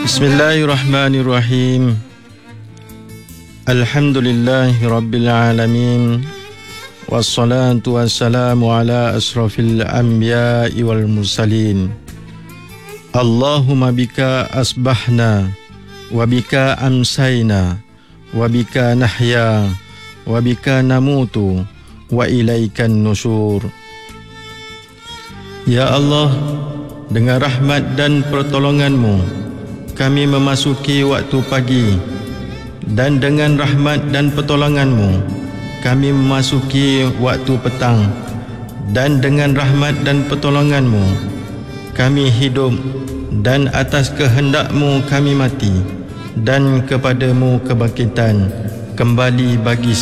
Bismillahirrahmanirrahim. Alhamdulillahi Rabbil Alamin. Wassalatu wassalamu ala asrafil anbiya'i wal mursalin. Allahumma bika asbahna, wa bika amsayna, wa bika nahya, wa bika namutu, wa ilaikan nusyur. Ya Allah, dengan rahmat dan pertolongan-Mu kami memasuki waktu pagi, dan dengan rahmat dan pertolongan-Mu kami memasuki waktu petang, dan dengan rahmat dan pertolongan-Mu kami hidup, dan atas kehendak-Mu kami mati, dan kepadamu kebangkitan kembali bagi